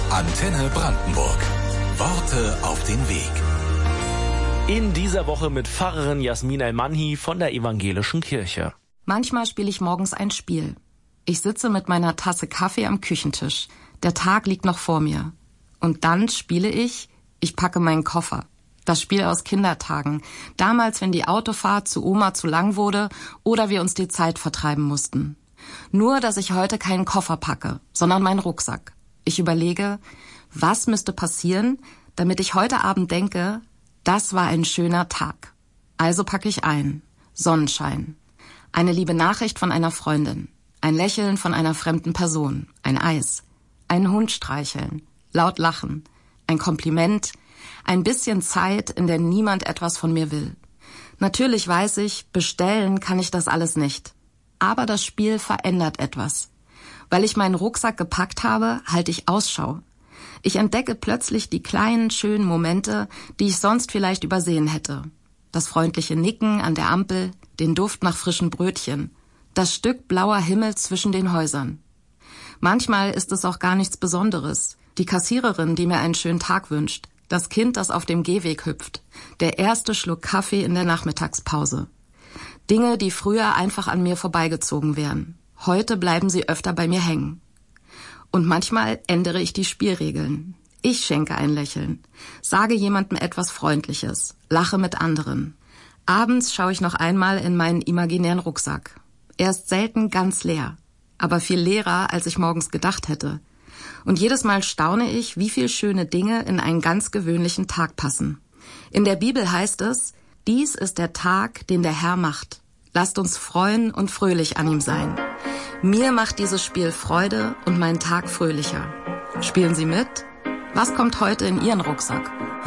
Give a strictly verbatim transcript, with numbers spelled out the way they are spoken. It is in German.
Antenne Brandenburg. Worte auf den Weg. In dieser Woche mit Pfarrerin Jasmin El-Manhi von der Evangelischen Kirche. Manchmal spiele ich morgens ein Spiel. Ich sitze mit meiner Tasse Kaffee am Küchentisch. Der Tag liegt noch vor mir. Und dann spiele ich, ich packe meinen Koffer. Das Spiel aus Kindertagen. Damals, wenn die Autofahrt zu Oma zu lang wurde oder wir uns die Zeit vertreiben mussten. Nur, dass ich heute keinen Koffer packe, sondern meinen Rucksack. Ich überlege, was müsste passieren, damit ich heute Abend denke, das war ein schöner Tag. Also packe ich ein. Sonnenschein. Eine liebe Nachricht von einer Freundin. Ein Lächeln von einer fremden Person. Ein Eis. Einen Hund streicheln. Laut lachen. Ein Kompliment. Ein bisschen Zeit, in der niemand etwas von mir will. Natürlich weiß ich, bestellen kann ich das alles nicht. Aber das Spiel verändert etwas. Weil ich meinen Rucksack gepackt habe, halte ich Ausschau. Ich entdecke plötzlich die kleinen, schönen Momente, die ich sonst vielleicht übersehen hätte. Das freundliche Nicken an der Ampel, den Duft nach frischen Brötchen, das Stück blauer Himmel zwischen den Häusern. Manchmal ist es auch gar nichts Besonderes. Die Kassiererin, die mir einen schönen Tag wünscht, das Kind, das auf dem Gehweg hüpft, der erste Schluck Kaffee in der Nachmittagspause. Dinge, die früher einfach an mir vorbeigezogen wären. Heute bleiben sie öfter bei mir hängen. Und manchmal ändere ich die Spielregeln. Ich schenke ein Lächeln, sage jemandem etwas Freundliches, lache mit anderen. Abends schaue ich noch einmal in meinen imaginären Rucksack. Er ist selten ganz leer, aber viel leerer, als ich morgens gedacht hätte. Und jedes Mal staune ich, wie viel schöne Dinge in einen ganz gewöhnlichen Tag passen. In der Bibel heißt es, dies ist der Tag, den der Herr macht. Lasst uns freuen und fröhlich an ihm sein. Mir macht dieses Spiel Freude und meinen Tag fröhlicher. Spielen Sie mit? Was kommt heute in Ihren Rucksack?